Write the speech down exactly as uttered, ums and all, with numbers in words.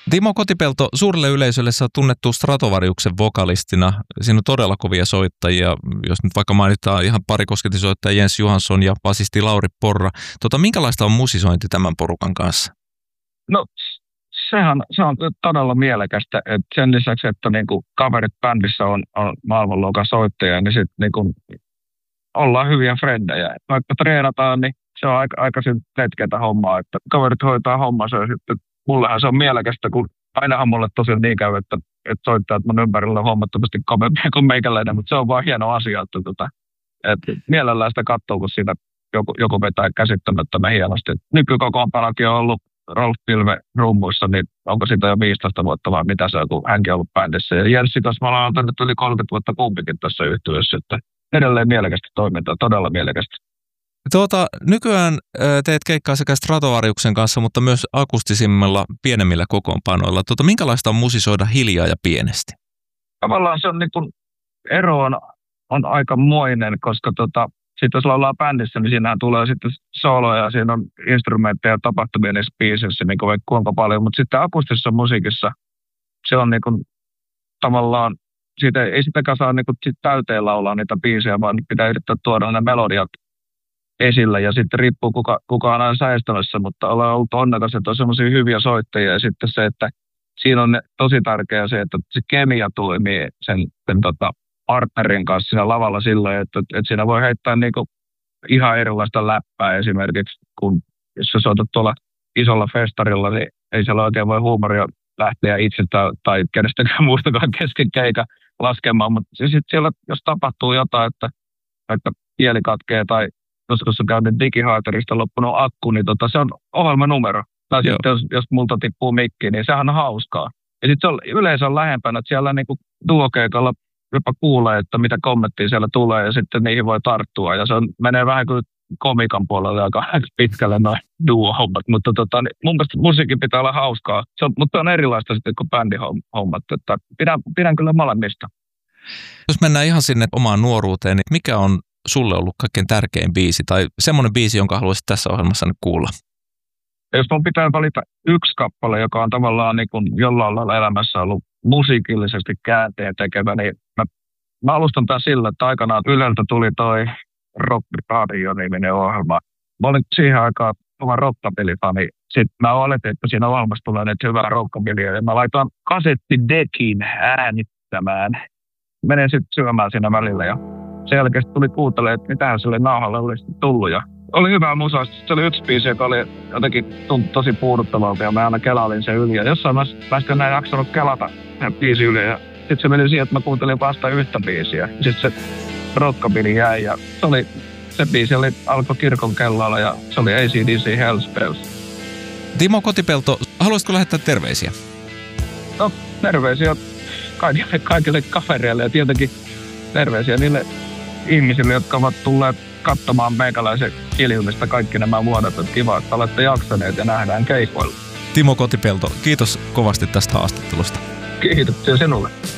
Timo Kotipelto, suurelle yleisölle sä oot tunnettu Stratovariuksen vokalistina. Siinä on todella kovia soittajia. Jos nyt vaikka mainitaan ihan pari kosketinsoittaja Jens Johansson ja basisti Lauri Porra. Tota, minkälaista on musisointi tämän porukan kanssa? No sehän se on todella mielekästä. Et sen lisäksi, että niinku kaverit bändissä on, on maailmanluokan soittajia, niin sitten niinku ollaan hyviä frendejä. Vaikka treenataan, niin se on aika, aika letkeätä hommaa, että kaverit hoitaa hommansa ja sitten mullehan se on mielekästä, kun ainahan mulle tosiaan niin käy, että, että soittajat mun ympärillä on huomattavasti kovempia kuin meikäläinen, mutta se on vaan hieno asia, että, että, että mielellään sitä katsoo, kun siinä joku, joku vetää käsittämättömän hienosti. Nykykokoonpanokin on ollut Rolf Pilve rummuissa, niin onko siitä jo viisitoista vuotta vai mitä se on, kun hänkin on ollut bändissä. Ja Jenssi kanssa me ollaan nyt yli kolmekymmentä vuotta kumpikin tässä yhtyeessä, että edelleen mielekästä toimintaa, todella mielekästä. Tuota, nykyään teet keikkaa sekä Stratovariuksen kanssa, mutta myös akustisimmilla pienemmillä kokoonpanoilla. Tuota, minkälaista on musisoida hiljaa ja pienesti? Tavallaan se on niin kuin, ero on, on aikamoinen, koska tota, sitten jos ollaan bändissä, niin siinähän tulee sitten soloja ja siinä on instrumentteja ja tapahtumia niissä biisissä, niin kuin kuinka paljon. Mutta sitten akustisessa musiikissa se on niin kuin, tavallaan, siitä ei sitäkään saa niin kuin, sit täyteen laulaa niitä biisejä, vaan pitää yrittää tuoda ne melodiat esillä ja sitten riippuu kuka, kuka on aina säestämässä, mutta ollaan ollut onnekas, että on semmoisia hyviä soittajia ja sitten se, että siinä on tosi tärkeää se, että se kemia toimii sen, sen tota, partnerin kanssa siinä lavalla silloin, että, että siinä voi heittää niinku ihan erilaista läppää esimerkiksi, kun jos sä soitat tuolla isolla festarilla, niin ei siellä oikein voi huumoria lähteä itse tai, tai kenestäkään muustakaan kesken keikan laskemaan, mutta sitten siellä, jos tapahtuu jotain, että, että kieli katkee tai joskus on käynyt digihaaterista loppunut akku, niin tota, se on ohjelmanumero. Tai sitten jos, jos multa tippuu mikki, niin sehän on hauskaa. Ja sitten se on yleensä lähempänä, että siellä niinku duokeikalla jopa kuulee, että mitä kommenttia siellä tulee ja sitten niihin voi tarttua. Ja se on, menee vähän kuin komikan puolelle aika pitkälle noin duo-hommat. Mutta tota, niin mun mielestä musiikin pitää olla hauskaa. Se on, mutta on erilaista sitten kuin bändihommat. Että pidän, pidän kyllä molemmista. Jos mennään ihan sinne omaan nuoruuteen, niin mikä on sulle ollut kaikkein tärkein biisi tai semmoinen biisi, jonka haluaisit tässä ohjelmassa nyt kuulla? Jos mun pitää valita yksi kappale, joka on tavallaan niin kuin jollain lailla elämässä ollut musiikillisesti käänteen tekevä, niin mä, mä alustan tämän sillä, että aikanaan Yleltä tuli toi Rock Radio-niminen ohjelma. Mä olin siihen aikaan oma rockabilly-fani. Sitten mä oletin, että siinä ohjelmassa tulee nyt hyvää rockabillyä ja mä laitan kasettidekin äänittämään. Menen sitten syömään siinä välillä ja sen jälkeen tuli kuuntelemaan, että mitähän sille nauhalle olisi tullut. Ja oli hyvää musaa. Se oli yksi biisi, joka oli jotenkin tosi puuduttavalta ja mä aina kelailin sen yli. Ja jossain mä, mä sitten enää jaksanut kelata sen biisin yli. Ja sitten se meni siihen, että mä kuuntelin vasta yhtä biisiä. Sitten se rockabilly jäi ja se, oli, se biisi oli, alkoi kirkon kellolla ja se oli A C D C Hell's Bells. Timo Kotipelto, haluaisitko lähettää terveisiä? No, terveisiä kaikille, kaikille kavereille ja tietenkin terveisiä niille ihmisille, jotka ovat tulleet katsomaan meikäläisen kiljumista kaikki nämä vuodet. Että kiva, että olette jaksaneet ja nähdään keikoilla. Timo Kotipelto, kiitos kovasti tästä haastattelusta. Kiitoksia sinulle.